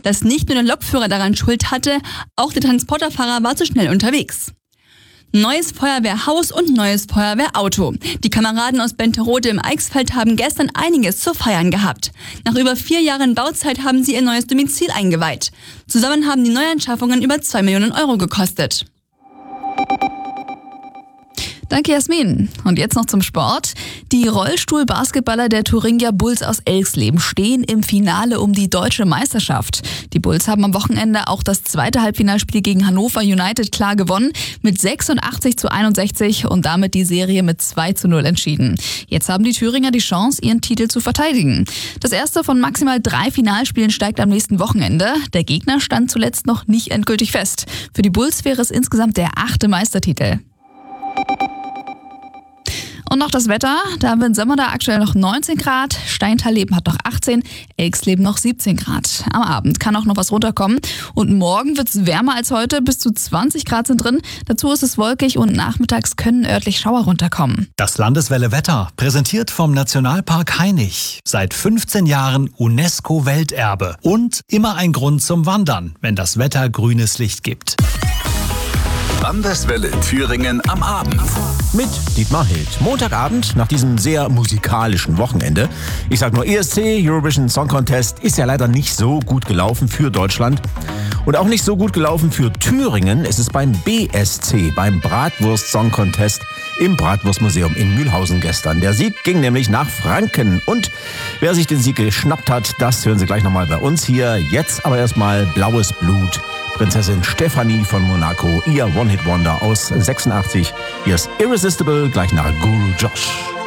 dass nicht nur der Lokführer daran Schuld hatte, auch der Transporterfahrer war zu schnell unterwegs. Neues Feuerwehrhaus und neues Feuerwehrauto. Die Kameraden aus Benterode im Eichsfeld haben gestern einiges zu feiern gehabt. Nach über 4 Jahren Bauzeit haben sie ihr neues Domizil eingeweiht. Zusammen haben die Neuanschaffungen über 2 Millionen Euro gekostet. Danke, Jasmin. Und jetzt noch zum Sport. Die Rollstuhl-Basketballer der Thuringia Bulls aus Elxleben stehen im Finale um die deutsche Meisterschaft. Die Bulls haben am Wochenende auch das zweite Halbfinalspiel gegen Hannover United klar gewonnen mit 86:61 und damit die Serie mit 2:0 entschieden. Jetzt haben die Thüringer die Chance, ihren Titel zu verteidigen. Das erste von maximal 3 Finalspielen steigt am nächsten Wochenende. Der Gegner stand zuletzt noch nicht endgültig fest. Für die Bulls wäre es insgesamt der 8. Meistertitel. Und noch das Wetter. Da haben wir in Sömmerda aktuell noch 19 Grad, Steintal-Leben hat noch 18, Elxleben noch 17 Grad. Am Abend kann auch noch was runterkommen. Und morgen wird es wärmer als heute, bis zu 20 Grad sind drin. Dazu ist es wolkig und nachmittags können örtlich Schauer runterkommen. Das Landeswelle Wetter, präsentiert vom Nationalpark Hainich. Seit 15 Jahren UNESCO-Welterbe. Und immer ein Grund zum Wandern, wenn das Wetter grünes Licht gibt. Landeswelle Thüringen am Abend. Mit Dietmar Hild. Montagabend nach diesem sehr musikalischen Wochenende. Ich sag nur, ESC, Eurovision Song Contest, ist ja leider nicht so gut gelaufen für Deutschland. Und auch nicht so gut gelaufen für Thüringen. Es ist beim BSC, beim Bratwurst Song Contest im Bratwurstmuseum in Mühlhausen gestern. Der Sieg ging nämlich nach Franken. Und wer sich den Sieg geschnappt hat, das hören Sie gleich nochmal bei uns hier. Jetzt aber erstmal Blaues Blut. Prinzessin Stefanie von Monaco, ihr One-Hit-Wonder aus 86. Hier ist Irresistible, gleich nach Guru Josh.